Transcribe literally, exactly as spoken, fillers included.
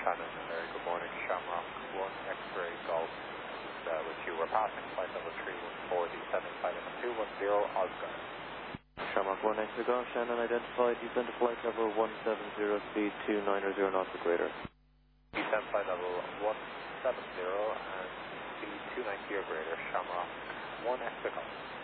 Shannon, and very good morning. Shamrock one X-ray Golf uh, with you. We're passing flight level three one four, descending flight level two one zero, Oscar. Shamrock one X-ray Golf, Shannon identified, descend to flight level one seven zero, speed two nine zero knots or greater. Descend flight level one seven zero and speed two ninety or greater, Shamrock one X-ray Golf.